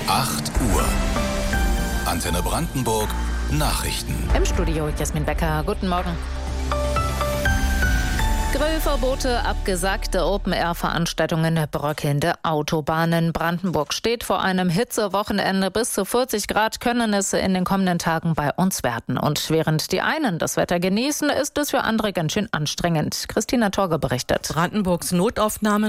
8 Uhr. Antenne Brandenburg Nachrichten. Im Studio Jasmin Becker. Guten Morgen. Grillverbote, abgesagte Open-Air-Veranstaltungen, bröckelnde Autobahnen. Brandenburg steht vor einem Hitzewochenende. Bis zu 40 Grad können es in den kommenden Tagen bei uns werden. Und während die einen das Wetter genießen, ist es für andere ganz schön anstrengend. Christina Torge berichtet. Brandenburgs Notaufnahme